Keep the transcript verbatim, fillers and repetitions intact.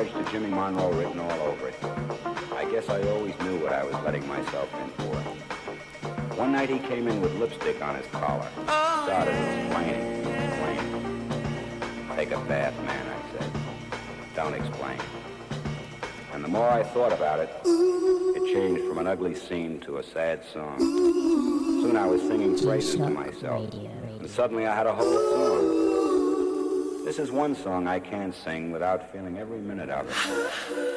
marriage to Jimmy Monroe written all over it. I guess I always knew what I was letting myself in for. One night he came in with lipstick on his collar. Started explaining, explaining. Take a bath, man, I said. Don't explain. And the more I thought about it, it changed from an ugly scene to a sad song. Soon I was singing praises to myself. And suddenly I had a whole song. This is one song I can't sing without feeling every minute of it.